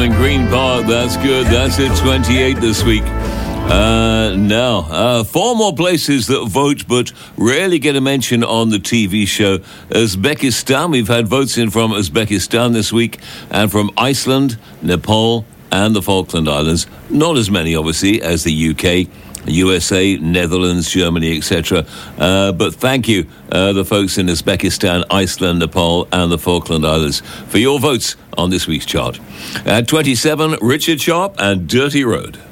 in Green Park. That's good. That's at 28 this week. Now, 4 more places that vote but rarely get a mention on the TV show. Uzbekistan, we've had votes in from Uzbekistan this week, and from Iceland, Nepal, and the Falkland Islands. Not as many, obviously, as the UK, USA, Netherlands, Germany, etc. But thank you, the folks in Uzbekistan, Iceland, Nepal, and the Falkland Islands, for your votes on this week's chart. At 27, Richard Sharp and Dirty Road.